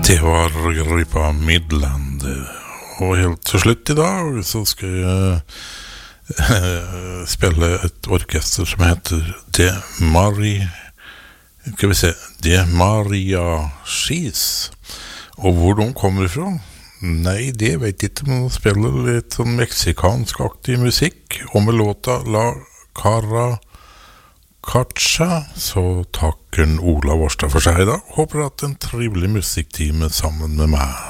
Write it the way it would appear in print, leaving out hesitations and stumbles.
Det var gruppa Midland. Og helt til slutt I dag så skal jeg spille et orkester som heter De Mariachis. Og hvor de kommer fra? Nei, det vet jeg ikke, men de spiller litt sånn meksikansk-aktig musikk. Og med låta La Caracacha så takker Ola Vorstad for seg da. Håper at en trivelig musikktime sammen med meg.